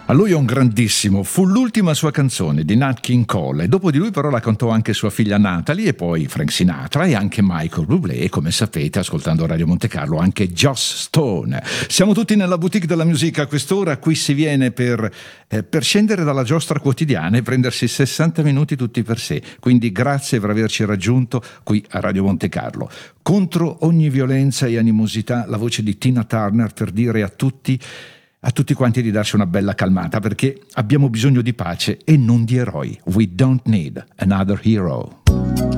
A lui è un grandissimo, fu l'ultima sua canzone di Nat King Cole e dopo di lui però la cantò anche sua figlia Natalie e poi Frank Sinatra e anche Michael Bublé e come sapete ascoltando Radio Monte Carlo anche Joss Stone. Siamo tutti nella boutique della musica a quest'ora, qui si viene per scendere dalla giostra quotidiana e prendersi 60 minuti tutti per sé, quindi grazie per averci raggiunto qui a Radio Monte Carlo. Contro ogni violenza e animosità la voce di Tina Turner per dire a tutti quanti di darsi una bella calmata perché abbiamo bisogno di pace e non di eroi. We don't need another hero.